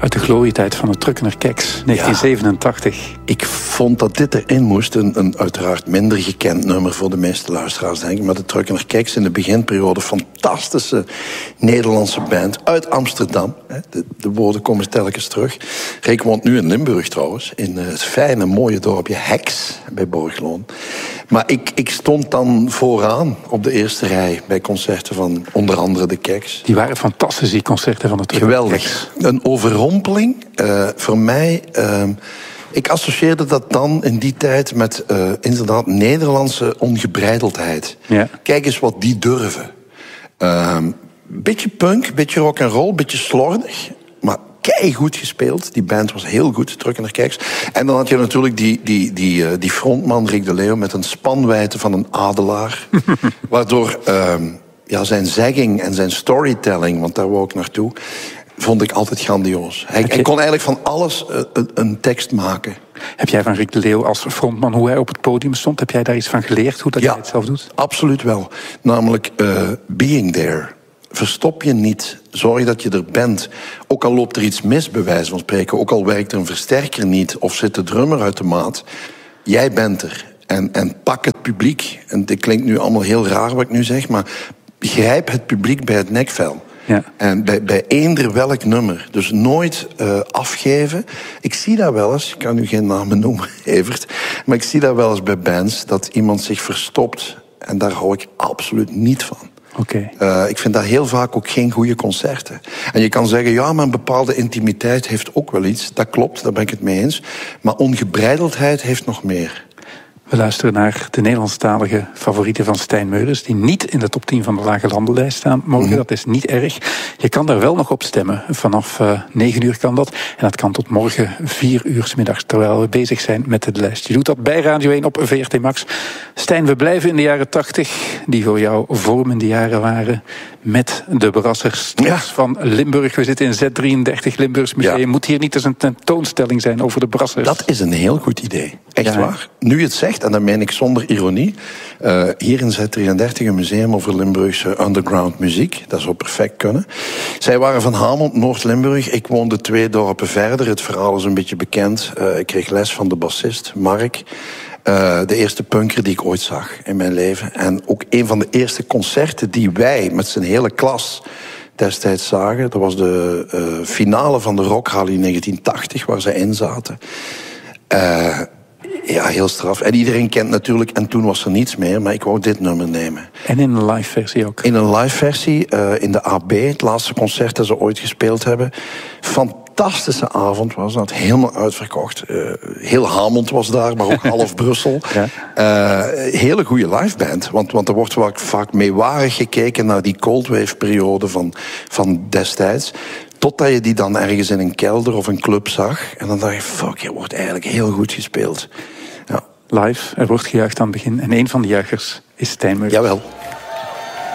Uit de glorietijd van de Truckener Keks, 1987. Ik vond dat dit erin moest. Een uiteraard minder gekend nummer voor de meeste luisteraars, denk ik. Maar de Truckener Keks in de beginperiode, fantastische Nederlandse band uit Amsterdam. De woorden komen telkens terug. Rick woont nu in Limburg trouwens, in het fijne, mooie dorpje Heks bij Borgloon. Maar ik stond dan vooraan op de eerste rij bij concerten van onder andere de Keks. Die waren fantastisch, die concerten van de Truckener Keks. Geweldig. Een overrompeling voor mij. Ik associeerde dat dan in die tijd met inderdaad Nederlandse ongebreideldheid. Ja. Kijk eens wat die durven. Beetje punk, beetje rock and roll, beetje slordig, maar keigoed gespeeld. Die band was heel goed, Truckener Keks. En dan had je natuurlijk die frontman Rick de Leeuw met een spanwijdte van een adelaar. Waardoor zijn zegging en zijn storytelling, want daar wou ik naartoe, vond ik altijd grandioos. Hij kon eigenlijk van alles een tekst maken. Heb jij van Rick de Leeuw als frontman, hoe hij op het podium stond, heb jij daar iets van geleerd, hoe dat jij het zelf doet? Absoluut wel. Namelijk being there. Verstop je niet. Zorg dat je er bent. Ook al loopt er iets mis, bij wijze van spreken. Ook al werkt er een versterker niet of zit de drummer uit de maat. Jij bent er. En pak het publiek. En dit klinkt nu allemaal heel raar wat ik nu zeg, maar grijp het publiek bij het nekvel. Ja. En bij eender welk nummer. Dus nooit afgeven. Ik zie dat wel eens, ik kan nu geen namen noemen, Evert, maar ik zie dat wel eens bij bands, dat iemand zich verstopt. En daar hou ik absoluut niet van. Okay. Ik vind dat heel vaak ook geen goede concerten. En je kan zeggen, ja, maar een bepaalde intimiteit heeft ook wel iets. Dat klopt, daar ben ik het mee eens. Maar ongebreideldheid heeft nog meer. We luisteren naar de Nederlandstalige favorieten van Stijn Meurens, die niet in de top 10 van de Lage Landenlijst staan morgen. Dat is niet erg. Je kan daar wel nog op stemmen. Vanaf 9 uur kan dat. En dat kan tot morgen 4 uur 's middags, terwijl we bezig zijn met de lijst. Je doet dat bij Radio 1 op VRT Max. Stijn, we blijven in de jaren 80, die voor jou vormende jaren waren, met de Brassers van Limburg. We zitten in Z33 Limburgs Museum. Ja. Moet hier niet eens een tentoonstelling zijn over de Brassers? Dat is een heel goed idee. Echt waar. Nu je het zegt, en dat meen ik zonder ironie, hier in Z33 een museum over Limburgse underground muziek. Dat zou perfect kunnen. Zij waren van Hamelt, Noord-Limburg. Ik woonde 2 dorpen verder. Het verhaal is een beetje bekend. Ik kreeg les van de bassist, Mark. De eerste punker die ik ooit zag in mijn leven. En ook een van de eerste concerten die wij met zijn hele klas destijds zagen. Dat was de finale van de Rock Rally 1980, waar zij in zaten. Ja, heel straf. En iedereen kent natuurlijk, en toen was er niets meer, maar ik wou dit nummer nemen. En in een live versie ook? In een live versie, in de AB, het laatste concert dat ze ooit gespeeld hebben. Fantastische avond was dat, helemaal uitverkocht. Heel Hamelt was daar, maar ook half Brussel. Ja. Hele goede liveband, want er wordt wel vaak meewarig gekeken naar die coldwave-periode van destijds. Totdat je die dan ergens in een kelder of een club zag. En dan dacht je, fuck, je wordt eigenlijk heel goed gespeeld. Ja. Live, er wordt gejuicht aan het begin. En een van de juichers is Stijn Meurens. Jawel.